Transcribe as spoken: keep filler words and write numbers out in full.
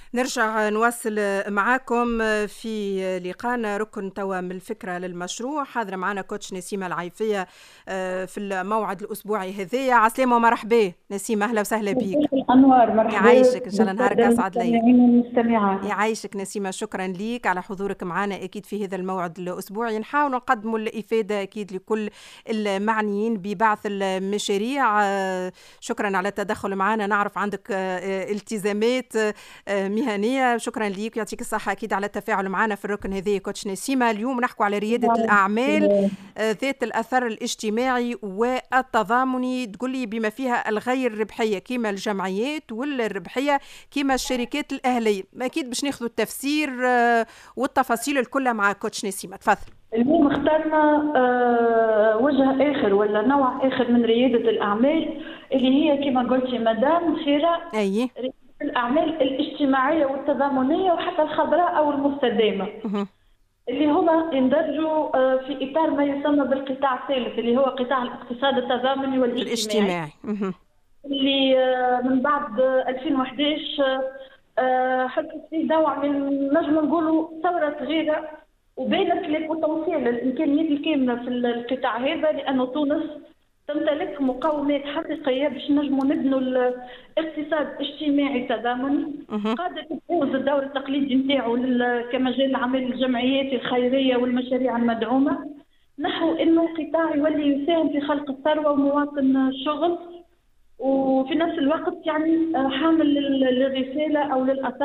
نرجع نواصل معاكم في لقاءنا ركن توا من الفكرة للمشروع. حاضرة معنا كوتش نسيمة العيفية في الموعد الأسبوعي هذايا. عسلامة ومرحبا نسيمة، أهلا وسهلا بيك. الأنوار، مرحبا. يعيشك إن شاء الله، نهارك أسعد ليا. المستمعين والمستمعات. يعيشك نسيمة، شكرا ليك على حضورك معنا أكيد في هذا الموعد الأسبوعي. نحاول نقدم الإفادة أكيد لكل المعنيين ببعث المشاريع. شكرا على التدخل معنا، نعرف عندك التزامات مهنية. شكرا ليك ويعطيك الصحة أكيد على التفاعل معنا في الركن هذه. كوتش نسيمة، اليوم نحكوا على ريادة الأعمال ذات الأثر الاجتماعي والتضامني. تقولي بما فيها الغير ربحية كيما الجمعيات والربحية كيما الشركات الأهلية. أكيد باش ناخذوا التفسير والتفاصيل الكل مع كوتش نسيمة. تفضل. اليوم اخترنا آه وجه آخر ولا نوع آخر من ريادة الأعمال اللي هي كما قلتي مدام خيرة. أي ريادة الأعمال الاجتماعية والتضامنية وحتى الخضراء أو المستدامة، اللي هما يندرجوا آه في إطار ما يسمى بالقطاع الثالث اللي هو قطاع الاقتصاد التضامني والاجتماعي، اللي آه من بعد ألفين وإحدى عشر آه حدث فيه نوع من نجم نقولوا ثورة صغيرة، وبينت لي بوتنسيال الامكانيات الكامله في القطاع هذا، لانه تونس تمتلك مقومات حقيقيه باش نجموا نبنوا الاقتصاد الاجتماعي التضامني قادر يتجاوز الدور التقليدي نتاعو كمجال عمل الجمعيات الخيريه والمشاريع المدعومه، نحو انه قطاع يولي يساهم في خلق الثروه ومواطن الشغل، وفي نفس الوقت يعني حامل للرساله او للاثر